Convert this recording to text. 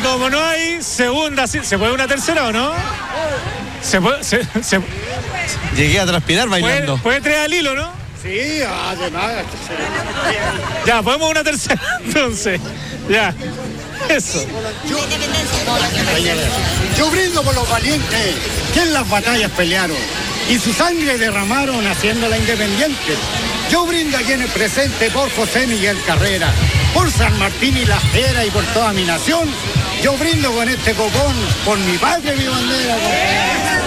como no hay segunda, ¿se puede una tercera o no? Llegué a transpirar bailando. Puede tres al hilo, ¿no? Sí, además. Ya, podemos una tercera, entonces. Ya. Eso. Yo brindo por los valientes que en las batallas pelearon y su sangre derramaron haciendo la independiente. Yo brindo aquí en el presente por José Miguel Carrera, por San Martín y la Fera y por toda mi nación. Yo brindo con este copón por mi patria y mi bandera.